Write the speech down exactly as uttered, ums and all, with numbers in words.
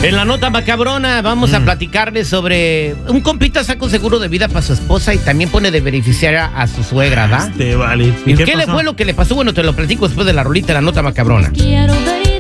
En la nota macabrona vamos mm. a platicarles sobre un compita saca un seguro de vida para su esposa y también pone de beneficiaria a su suegra, ¿va? Este, vale. ¿Y qué, qué le fue lo que le pasó? Bueno, te lo platico después de la rolita de la nota macabrona. Quiero ver